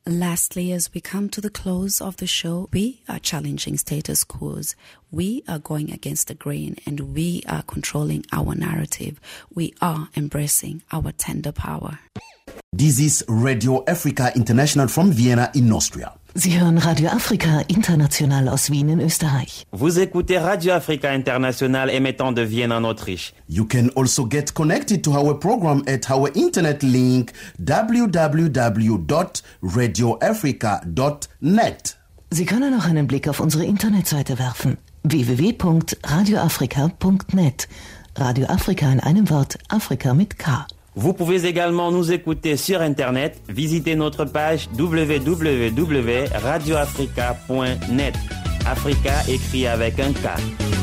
Lastly, as we come to the close of the show, we are challenging status quos. We are going against the grain and we are controlling our narrative. We are embracing our tender power. This is Radio Africa International from Vienna in Austria. Sie hören Radio Afrika International aus Wien in Österreich. Vous écoutez Radio Africa International émettant de Vienne en Autriche. You can also get connected to our program at our internet link www.radioafrica.net. Sie können auch einen Blick auf unsere Internetseite werfen. www.radioafrika.net. Radio Afrika in einem Wort, Afrika mit K. Vous pouvez également nous écouter sur Internet. Visitez notre page www.radioafrica.net. Africa écrit avec un K.